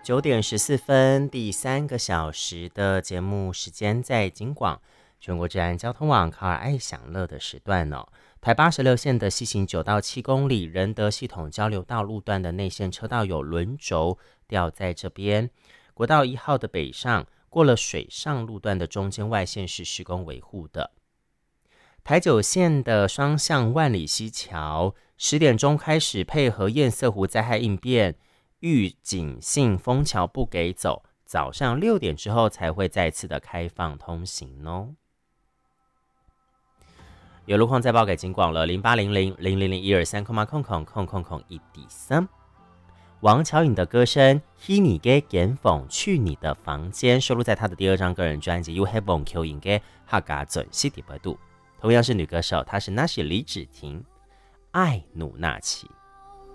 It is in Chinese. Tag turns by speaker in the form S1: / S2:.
S1: 9点14分，第3个小时的节目时间在金广全国治安交通网卡尔爱享乐的时段哦。台86线的西行9到7公里，仁德系统交流道路段的内线车道有轮轴掉在这边。国道1号的北上，过了水上路段的中间外线是施工维护的。台9线的双向万里溪桥，10点钟开始配合堰塞湖灾害应变，预警性封桥不给走，早上6点之后才会再次的开放通行哦。有路况再报给警广了，0800-000123，1D3。王乔颖的歌声《希你给减讽去你的房间》收录在他的第2张个人专辑《You Have On Q 影给哈嘎准西底百度》，同样是女歌手，她是那是李芷婷，爱努纳奇。